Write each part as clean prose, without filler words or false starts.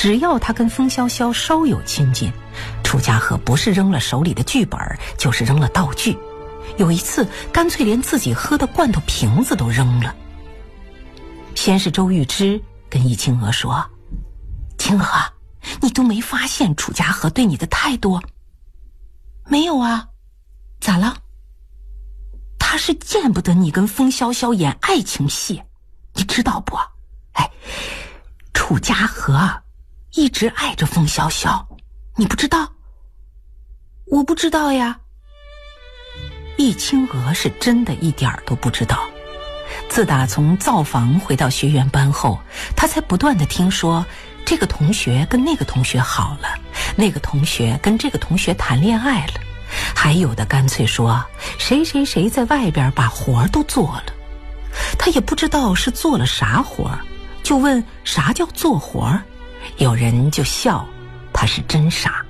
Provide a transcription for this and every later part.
只要他跟风萧萧稍有亲近，楚家和不是扔了手里的剧本，就是扔了道具。有一次干脆连自己喝的罐头瓶子都扔了。先是周玉芝跟易清娥说：“清娥，你都没发现楚家和对你的态度？”“没有啊。”“咋了？”“他是见不得你跟风萧萧演爱情戏，你知道不？楚家和一直爱着风萧萧，你不知道？”“我不知道呀。”易清娥是真的一点儿都不知道。自打从造房回到学员班后，她才不断地听说这个同学跟那个同学好了，那个同学跟这个同学谈恋爱了，还有的干脆说谁谁谁在外边把活都做了。她也不知道是做了啥活，就问啥叫做活，有人就笑她是真傻。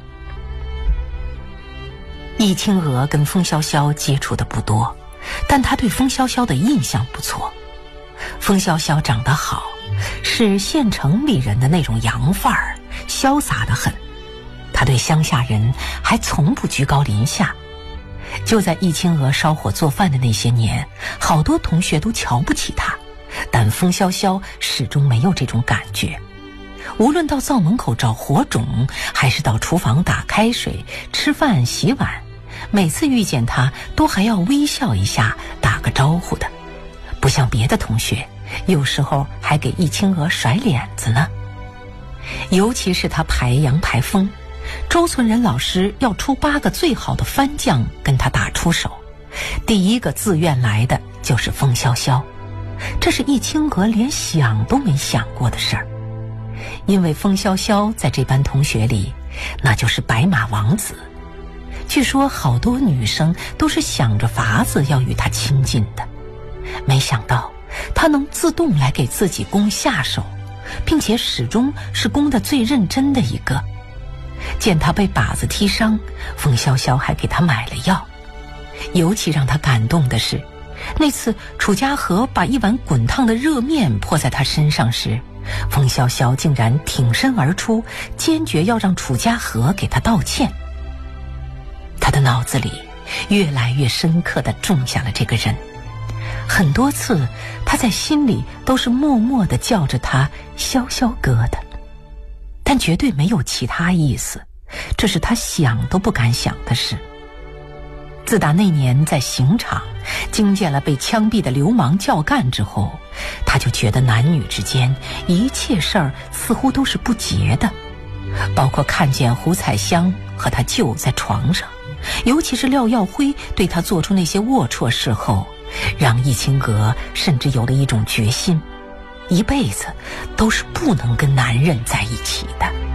易清娥跟风萧萧接触的不多，但她对风萧萧的印象不错。风萧萧长得好，是县城里人的那种洋范儿，潇洒得很。她对乡下人还从不居高临下。就在易清娥烧火做饭的那些年，好多同学都瞧不起她，但风萧萧始终没有这种感觉。无论到灶门口找火种，还是到厨房打开水、吃饭洗碗，每次遇见她都还要微笑一下，打个招呼的。不像别的同学，有时候还给易清娥甩脸子呢。尤其是她排羊排风，周存仁老师要出8个最好的番将跟她打出手，第一个自愿来的就是风萧萧。这是易清娥连想都没想过的事儿。因为风萧萧在这班同学里那就是白马王子，据说好多女生都是想着法子要与他亲近的。没想到他能自动来给自己攻下手，并且始终是攻得最认真的一个。见他被靶子踢伤，风萧萧还给他买了药。尤其让他感动的是，那次楚家和把一碗滚烫的热面泼在他身上时，风萧萧竟然挺身而出，坚决要让楚家和给他道歉。他的脑子里越来越深刻地种下了这个人。很多次他在心里都是默默地叫着他萧萧哥的，但绝对没有其他意思，这是他想都不敢想的事。自打那年在刑场惊见了被枪毙的流氓教干之后，他就觉得男女之间一切事儿似乎都是不洁的，包括看见胡彩香和他舅在床上，尤其是廖耀辉对他做出那些龌龊事后，让易清娥甚至有了一种决心，一辈子都是不能跟男人在一起的。